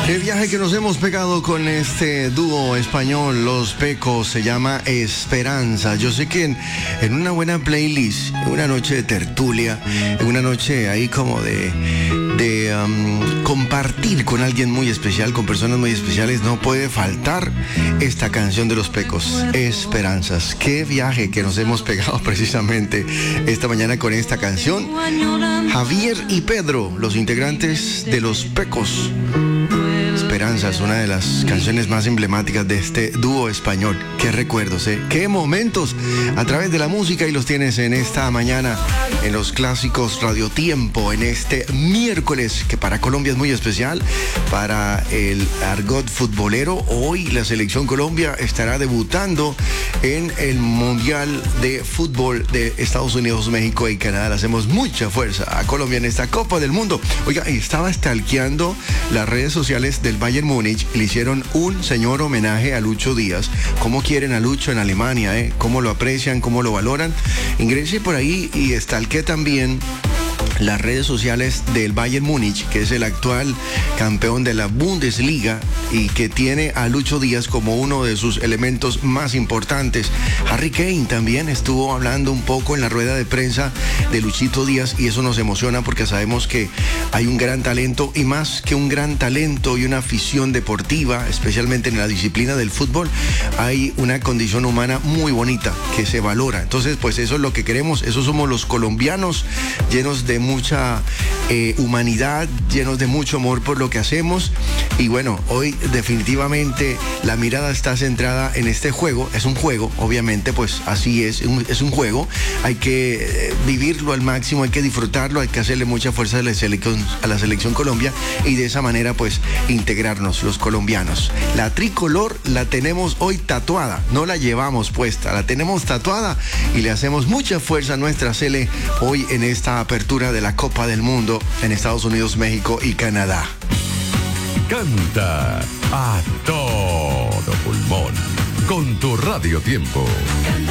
Qué viaje que nos hemos pegado con este dúo español, Los Pecos, se llama Esperanza. Yo sé que en una buena playlist, en una noche de tertulia, en una noche ahí como de compartir con alguien muy especial, con personas muy especiales, no puede faltar esta canción de Los Pecos, Esperanzas. Qué viaje que nos hemos pegado precisamente esta mañana con esta canción. Javier y Pedro, los integrantes de Los Pecos. Esperanzas, una de las canciones más emblemáticas de este dúo español. Qué recuerdos, qué momentos a través de la música, y los tienes en esta mañana en los clásicos Radio Tiempo, en este miércoles que para Colombia es muy especial, para el argot futbolero. Hoy la selección Colombia estará debutando en el Mundial de Fútbol de Estados Unidos, México y Canadá. Le hacemos mucha fuerza a Colombia en esta Copa del Mundo. Oiga, estaba stalkeando las redes sociales del Bayern Múnich, le hicieron un señor homenaje a Lucho Díaz. ¿Cómo quieren a Lucho en Alemania? ¿Cómo lo aprecian? ¿Cómo lo valoran? Ingrese por ahí y stalkeé también las redes sociales del Bayern Múnich, que es el actual campeón de la Bundesliga y que tiene a Lucho Díaz como uno de sus elementos más importantes. Harry Kane también estuvo hablando un poco en la rueda de prensa de Luchito Díaz, y eso nos emociona porque sabemos que hay un gran talento, y más que un gran talento y una afición deportiva, especialmente en la disciplina del fútbol, hay una condición humana muy bonita que se valora. Entonces, pues eso es lo que queremos, eso somos los colombianos, llenos de mucha humanidad, llenos de mucho amor por lo que hacemos. Y bueno, hoy definitivamente la mirada está centrada en este juego. Es un juego, obviamente, pues así es un juego. Hay que vivirlo al máximo, hay que disfrutarlo, hay que hacerle mucha fuerza a la selección Colombia, y de esa manera pues integrarnos los colombianos. La tricolor la tenemos hoy tatuada, no la llevamos puesta, la tenemos tatuada, y le hacemos mucha fuerza a nuestra Sele hoy en esta apertura de la Copa del Mundo en Estados Unidos, México y Canadá. Canta a todo pulmón con tu Radio Tiempo.